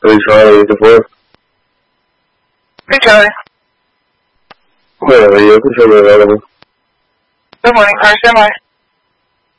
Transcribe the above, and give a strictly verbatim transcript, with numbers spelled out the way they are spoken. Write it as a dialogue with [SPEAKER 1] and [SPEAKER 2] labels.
[SPEAKER 1] Hey, Charlie, the fourth.
[SPEAKER 2] Hey, Charlie.
[SPEAKER 1] Where are you? What's your available?
[SPEAKER 2] Good morning, car semi.